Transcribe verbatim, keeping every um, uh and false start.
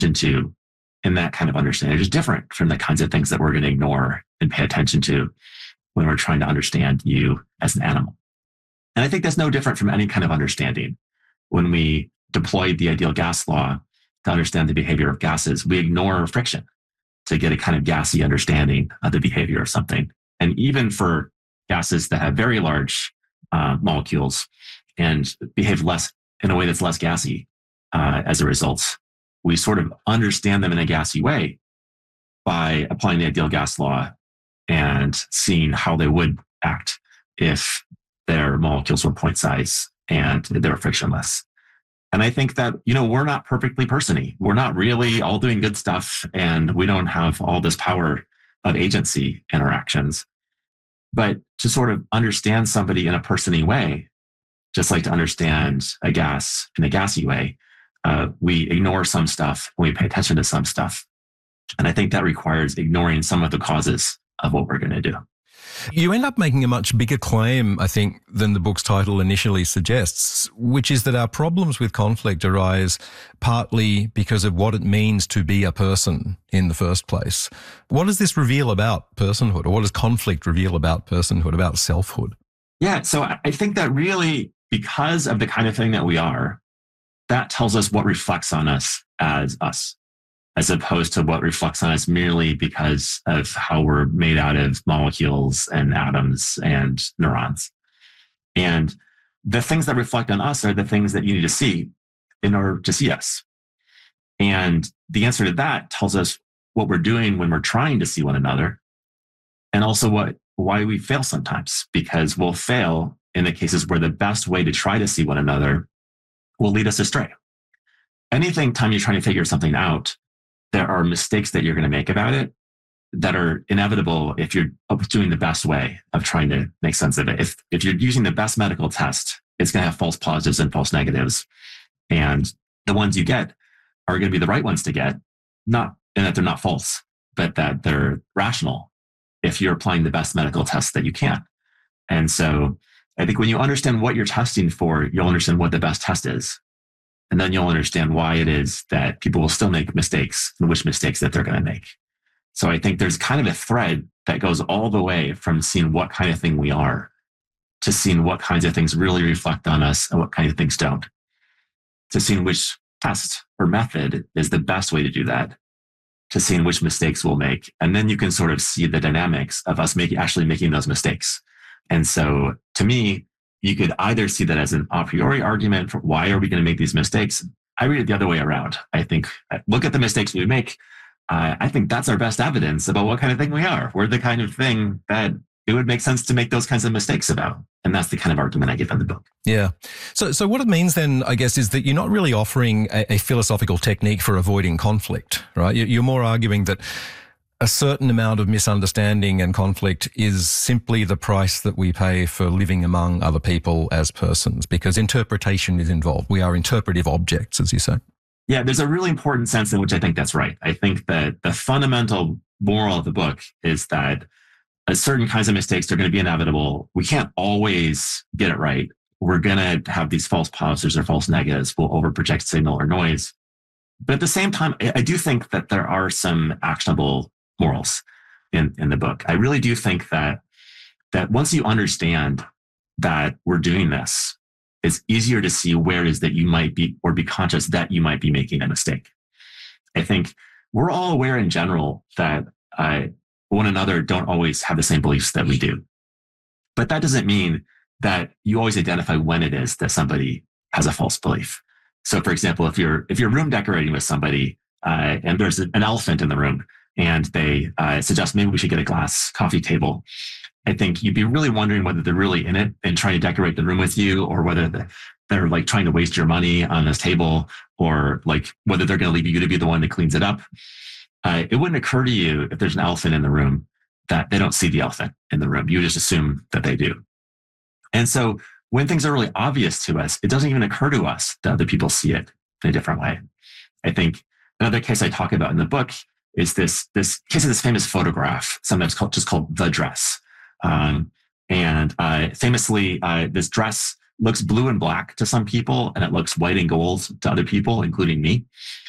to in that kind of understanding is different from the kinds of things that we're going to ignore and pay attention to when we're trying to understand you as an animal. And I think that's no different from any kind of understanding. When we deployed the ideal gas law to understand the behavior of gases, we ignore friction to get a kind of gassy understanding of the behavior of something. And even for gases that have very large uh, molecules and behave less in a way that's less gassy uh, as a result, we sort of understand them in a gassy way by applying the ideal gas law and seeing how they would act if their molecules were point size and they were frictionless. And I think that, you know, we're not perfectly person-y. We're not really all doing good stuff, and we don't have all this power of agency interactions. But to sort of understand somebody in a person-y way, just like to understand a gas in a gassy way, uh, we ignore some stuff and we pay attention to some stuff. And I think that requires ignoring some of the causes of what we're going to do. You end up making a much bigger claim, I think, than the book's title initially suggests, which is that our problems with conflict arise partly because of what it means to be a person in the first place. What does this reveal about personhood, or what does conflict reveal about personhood, about selfhood? Yeah, so I think that really, because of the kind of thing that we are, that tells us what reflects on us as us, as opposed to what reflects on us merely because of how we're made out of molecules and atoms and neurons. And the things that reflect on us are the things that you need to see in order to see us. And the answer to that tells us what we're doing when we're trying to see one another, and also what why we fail sometimes, because we'll fail in the cases where the best way to try to see one another will lead us astray. Anything time you're trying to figure something out, there are mistakes that you're going to make about it that are inevitable if you're doing the best way of trying to make sense of it. If, if you're using the best medical test, it's going to have false positives and false negatives. And the ones you get are going to be the right ones to get, not in that they're not false, but that they're rational if you're applying the best medical test that you can. And so I think when you understand what you're testing for, you'll understand what the best test is. And then you'll understand why it is that people will still make mistakes and which mistakes that they're going to make. So I think there's kind of a thread that goes all the way from seeing what kind of thing we are to seeing what kinds of things really reflect on us and what kind of things don't, to seeing which test or method is the best way to do that, to seeing which mistakes we'll make. And then you can sort of see the dynamics of us making, actually making those mistakes. And so to me, you could either see that as an a priori argument for why are we going to make these mistakes? I read it the other way around. I think, look at the mistakes we make. Uh, I think that's our best evidence about what kind of thing we are. We're the kind of thing that it would make sense to make those kinds of mistakes about. And that's the kind of argument I give in the book. Yeah. So so what it means then, I guess, is that you're not really offering a, a philosophical technique for avoiding conflict, right? You're more arguing that a certain amount of misunderstanding and conflict is simply the price that we pay for living among other people as persons, because interpretation is involved. We are interpretive objects, as you say. Yeah, there's a really important sense in which I think that's right. I think that the fundamental moral of the book is that uh, certain kinds of mistakes are going to be inevitable. We can't always get it right. We're going to have these false positives or false negatives. We'll overproject signal or noise. But at the same time, I do think that there are some actionable morals in, in the book. I really do think that that once you understand that we're doing this, it's easier to see where it is that you might be, or be conscious that you might be making a mistake. I think we're all aware in general that uh, one another don't always have the same beliefs that we do. But that doesn't mean that you always identify when it is that somebody has a false belief. So for example, if you're if you're room decorating with somebody uh, and there's an elephant in the room, and they uh, suggest maybe we should get a glass coffee table, I think you'd be really wondering whether they're really in it and trying to decorate the room with you, or whether they're like trying to waste your money on this table, or like whether they're going to leave you to be the one that cleans it up. Uh, it wouldn't occur to you if there's an elephant in the room that they don't see the elephant in the room. You just assume that they do. And so when things are really obvious to us, it doesn't even occur to us that other people see it in a different way. I think another case I talk about in the book is this, this case of this famous photograph, sometimes called, just called The Dress. Um, and uh, famously, uh, this dress looks blue and black to some people, and it looks white and gold to other people, including me.